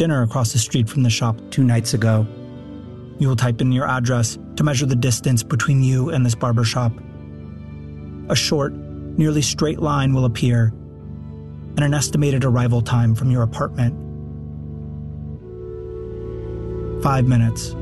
dinner across the street from the shop 2 nights ago. You will type in your address to measure the distance between you and this barber shop. A short, nearly straight line will appear, and an estimated arrival time from your apartment. 5 minutes.